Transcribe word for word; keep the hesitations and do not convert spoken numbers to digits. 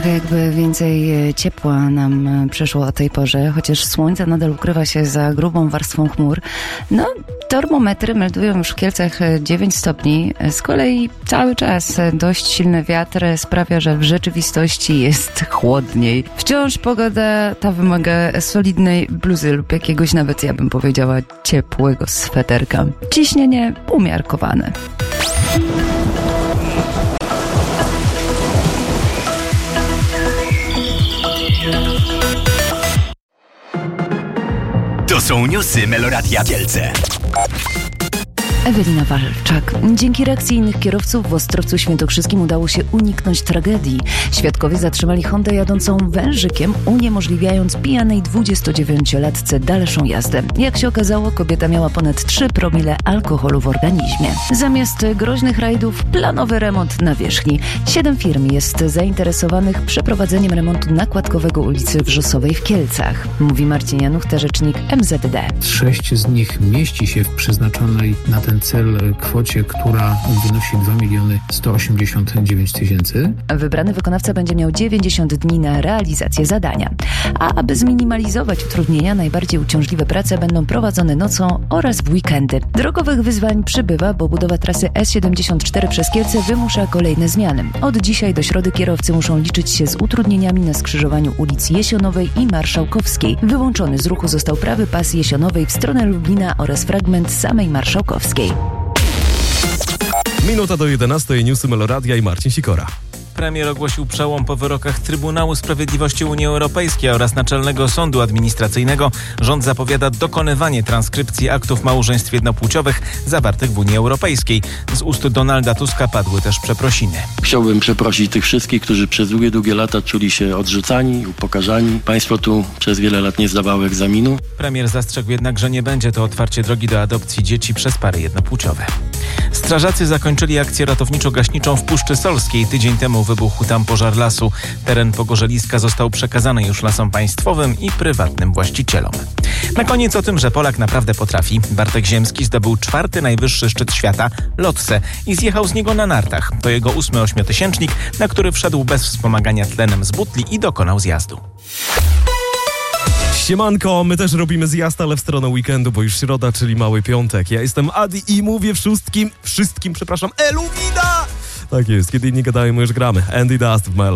Trochę jakby więcej ciepła nam przeszło o tej porze, chociaż słońce nadal ukrywa się za grubą warstwą chmur. No, termometry meldują już w Kielcach dziewięć stopni. Z kolei cały czas dość silny wiatr sprawia, że w rzeczywistości jest chłodniej. Wciąż pogoda ta wymaga solidnej bluzy lub jakiegoś nawet, ja bym powiedziała, ciepłego sweterka. Ciśnienie umiarkowane. To są newsy Meloradia Kielce. Ewelina Walczak. Dzięki reakcji innych kierowców w Ostrowcu Świętokrzyskim udało się uniknąć tragedii. Świadkowie zatrzymali Hondę jadącą wężykiem, uniemożliwiając pijanej dwudziestodziewięciolatce dalszą jazdę. Jak się okazało, kobieta miała ponad trzy promile alkoholu w organizmie. Zamiast groźnych rajdów, planowy remont nawierzchni. Siedem firm jest zainteresowanych przeprowadzeniem remontu nakładkowego ulicy Wrzosowej w Kielcach. Mówi Marcin Januchta, rzecznik M Z D. Sześć z nich mieści się w przeznaczonej na ten cel kwocie, która wynosi dwa miliony sto osiemdziesiąt dziewięć tysięcy. Wybrany wykonawca będzie miał dziewięćdziesiąt dni na realizację zadania. A aby zminimalizować utrudnienia, najbardziej uciążliwe prace będą prowadzone nocą oraz w weekendy. Drogowych wyzwań przybywa, bo budowa trasy S siedemdziesiąt cztery przez Kielce wymusza kolejne zmiany. Od dzisiaj do środy kierowcy muszą liczyć się z utrudnieniami na skrzyżowaniu ulic Jesionowej i Marszałkowskiej. Wyłączony z ruchu został prawy pas Jesionowej w stronę Lublina oraz fragment samej Marszałkowskiej. Minuta do jedenastej, newsy Meloradia i Marcin Sikora. Premier ogłosił przełom po wyrokach Trybunału Sprawiedliwości Unii Europejskiej oraz Naczelnego Sądu Administracyjnego. Rząd zapowiada dokonywanie transkrypcji aktów małżeństw jednopłciowych zawartych w Unii Europejskiej. Z ust Donalda Tuska padły też przeprosiny. Chciałbym przeprosić tych wszystkich, którzy przez długie, długie lata czuli się odrzucani, upokarzani. Państwo tu przez wiele lat nie zdawało egzaminu. Premier zastrzegł jednak, że nie będzie to otwarcie drogi do adopcji dzieci przez pary jednopłciowe. Strażacy zakończyli akcję ratowniczo-gaśniczą w Puszczy Solskiej. Tydzień temu wybuchł tam pożar lasu. Teren pogorzeliska został przekazany już lasom państwowym i prywatnym właścicielom. Na koniec o tym, że Polak naprawdę potrafi. Bartek Ziemski zdobył czwarty najwyższy szczyt świata, Lotse, i zjechał z niego na nartach. To jego ósmy ośmiotysięcznik, na który wszedł bez wspomagania tlenem z butli i dokonał zjazdu. Siemanko, my też robimy zjazd, ale w stronę weekendu, bo już środa, czyli mały piątek. Ja jestem Adi i mówię wszystkim, wszystkim, przepraszam, Elu Vida! Tak jest, kiedy inni gadają, my już gramy. Andy Dust w Melo.